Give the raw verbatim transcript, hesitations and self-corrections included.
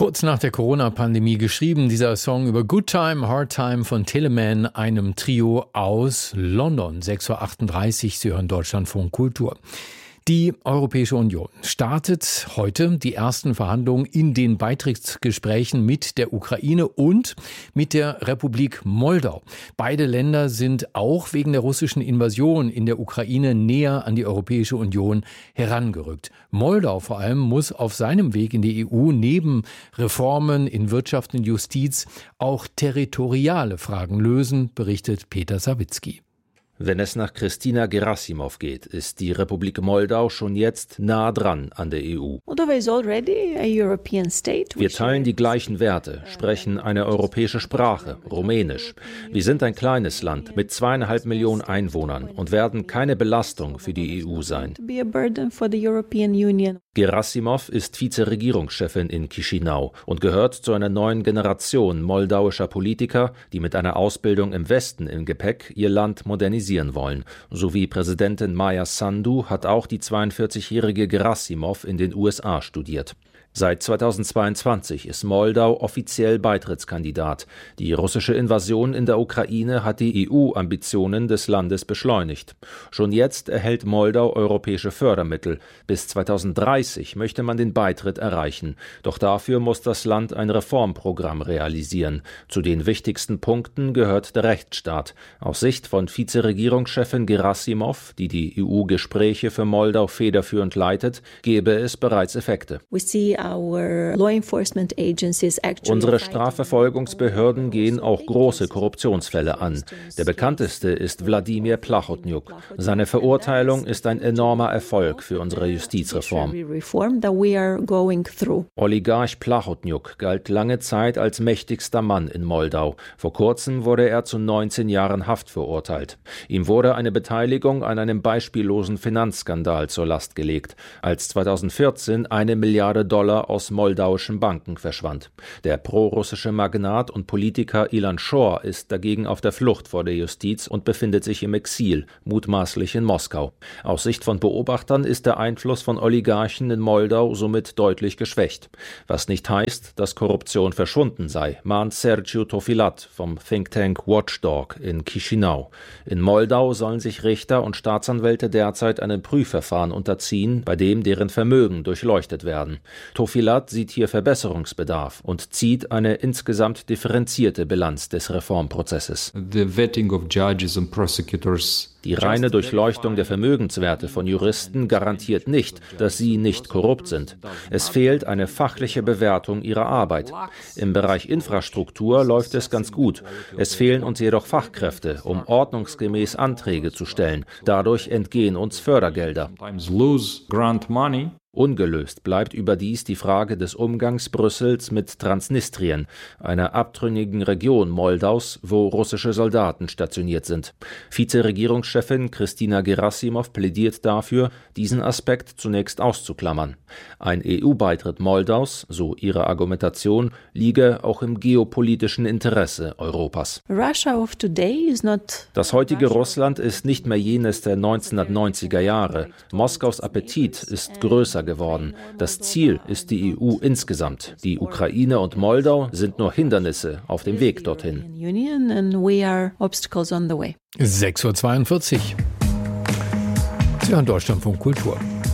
Kurz nach der Corona-Pandemie geschrieben, dieser Song über Good Time, Hard Time von Telemann, einem Trio aus London. sechs Uhr achtunddreißig, Sie hören Deutschlandfunk Kultur. Die Europäische Union startet heute die ersten Verhandlungen in den Beitrittsgesprächen mit der Ukraine und mit der Republik Moldau. Beide Länder sind auch wegen der russischen Invasion in der Ukraine näher an die Europäische Union herangerückt. Moldau vor allem muss auf seinem Weg in die E U neben Reformen in Wirtschaft und Justiz auch territoriale Fragen lösen, berichtet Peter Sawicki. Wenn es nach Kristina Gerasimov geht, ist die Republik Moldau schon jetzt nah dran an der E U. Wir teilen die gleichen Werte, sprechen eine europäische Sprache, Rumänisch. Wir sind ein kleines Land mit zweieinhalb Millionen Einwohnern und werden keine Belastung für die E U sein. Gerasimov ist Vizeregierungschefin in Chișinău und gehört zu einer neuen Generation moldauischer Politiker, die mit einer Ausbildung im Westen im Gepäck ihr Land modernisieren wollen. So wie Präsidentin Maia Sandu hat auch die zweiundvierzigjährige Gerasimov in den U S A studiert. Seit zweitausendzweiundzwanzig ist Moldau offiziell Beitrittskandidat. Die russische Invasion in der Ukraine hat die E U-Ambitionen des Landes beschleunigt. Schon jetzt erhält Moldau europäische Fördermittel. Bis zweitausenddreißig möchte man den Beitritt erreichen. Doch dafür muss das Land ein Reformprogramm realisieren. Zu den wichtigsten Punkten gehört der Rechtsstaat. Aus Sicht von Vizeregierungschefin Gerasimov, die die E U-Gespräche für Moldau federführend leitet, gebe es bereits Effekte. Unsere Strafverfolgungsbehörden gehen auch große Korruptionsfälle an. Der bekannteste ist Wladimir Plachotniuk. Seine Verurteilung ist ein enormer Erfolg für unsere Justizreform. Oligarch Plachotniuk galt lange Zeit als mächtigster Mann in Moldau. Vor kurzem wurde er zu neunzehn Jahren Haft verurteilt. Ihm wurde eine Beteiligung an einem beispiellosen Finanzskandal zur Last gelegt, als zweitausendvierzehn eine Milliarde Dollar aus moldauischen Banken verschwand. Der prorussische Magnat und Politiker Ilan Shor ist dagegen auf der Flucht vor der Justiz und befindet sich im Exil, mutmaßlich in Moskau. Aus Sicht von Beobachtern ist der Einfluss von Oligarchen in Moldau somit deutlich geschwächt. Was nicht heißt, dass Korruption verschwunden sei, mahnt Sergiu Tofilat vom Think Tank Watchdog in Chișinău. In Moldau sollen sich Richter und Staatsanwälte derzeit einem Prüfverfahren unterziehen, bei dem deren Vermögen durchleuchtet werden. Tofilat sieht hier Verbesserungsbedarf und zieht eine insgesamt differenzierte Bilanz des Reformprozesses. The vetting of judges and prosecutors. Die reine Durchleuchtung der Vermögenswerte von Juristen garantiert nicht, dass sie nicht korrupt sind. Es fehlt eine fachliche Bewertung ihrer Arbeit. Im Bereich Infrastruktur läuft es ganz gut. Es fehlen uns jedoch Fachkräfte, um ordnungsgemäß Anträge zu stellen. Dadurch entgehen uns Fördergelder. Ungelöst bleibt überdies die Frage des Umgangs Brüssels mit Transnistrien, einer abtrünnigen Region Moldaus, wo russische Soldaten stationiert sind. Vizeregierungschefin Kristina Gerasimov plädiert dafür, diesen Aspekt zunächst auszuklammern. Ein E U-Beitritt Moldaus, so ihre Argumentation, liege auch im geopolitischen Interesse Europas. Das heutige Russland ist nicht mehr jenes der neunzehnhundertneunziger Jahre. Moskaus Appetit ist größer geworden. Das Ziel ist die E U insgesamt. Die Ukraine und Moldau sind nur Hindernisse auf dem Weg dorthin. sechs Uhr zweiundvierzig. Sie hören Deutschlandfunk Kultur.